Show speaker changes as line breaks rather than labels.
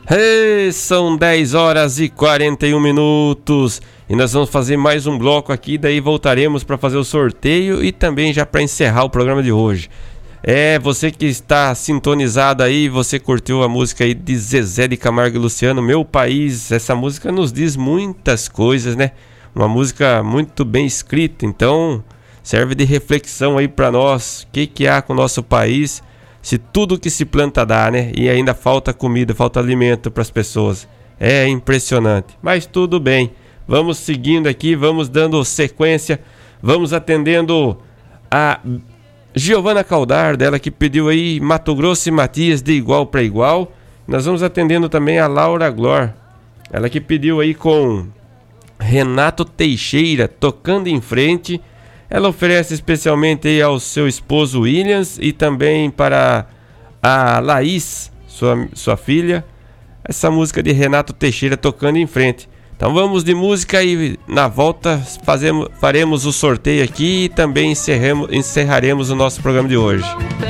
Hey, são 10 horas e 41 minutos e nós vamos fazer mais um bloco aqui, daí voltaremos para fazer o sorteio e também já para encerrar o programa de hoje. Você que está sintonizado aí, você curtiu a música aí de Zezé de Camargo e Luciano, Meu País. Essa música nos diz muitas coisas, né? Uma música muito bem escrita, então serve de reflexão aí para nós. O que há com o nosso país? Se tudo que se planta dá, né? E ainda falta comida, falta alimento para as pessoas. É impressionante. Mas tudo bem. Vamos seguindo aqui, vamos dando sequência. Vamos atendendo a Giovana Caldar, dela que pediu aí Mato Grosso e Matias de Igual para Igual. Nós vamos atendendo também a Laura Glor. Ela que pediu aí com Renato Teixeira, Tocando em Frente. Ela oferece especialmente ao seu esposo Williams e também para a Laís, sua filha, essa música de Renato Teixeira, Tocando em Frente. Então vamos de música e na volta faremos o sorteio aqui e também encerraremos o nosso programa de hoje.